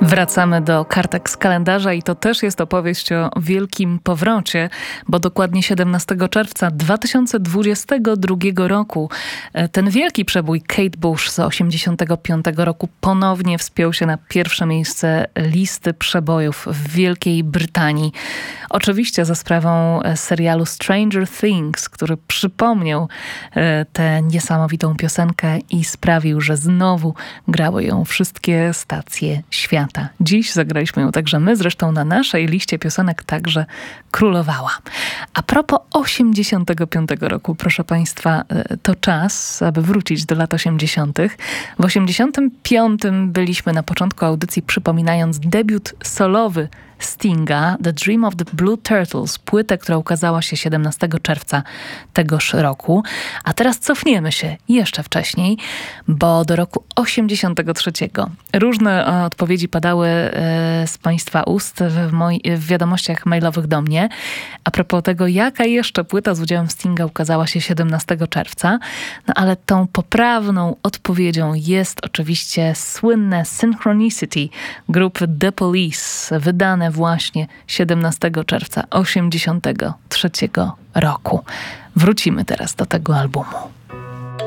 Wracamy do kartek z kalendarza i to też jest opowieść o wielkim powrocie, bo dokładnie 17 czerwca 2022 roku ten wielki przebój Kate Bush z 85 roku ponownie wspiął się na pierwsze miejsce listy przebojów w Wielkiej Brytanii. Oczywiście za sprawą serialu Stranger Things, który przypomniał tę niesamowitą piosenkę i sprawił, że znowu grały ją wszystkie stacje świata. Dziś zagraliśmy ją także my, zresztą na naszej liście piosenek także królowała. A propos 85 roku, proszę Państwa, to czas, aby wrócić do lat 80. W 85 byliśmy na początku audycji, przypominając debiut solowy Stinga, The Dream of the Blue Turtles, płytę, która ukazała się 17 czerwca tegoż roku. A teraz cofniemy się jeszcze wcześniej, bo do roku 83. Różne odpowiedzi padały z Państwa ust w wiadomościach mailowych do mnie. A propos tego, jaka jeszcze płyta z udziałem Stinga ukazała się 17 czerwca. No ale tą poprawną odpowiedzią jest oczywiście słynne Synchronicity grupy The Police, wydane właśnie 17 czerwca 83 roku. Wrócimy teraz do tego albumu.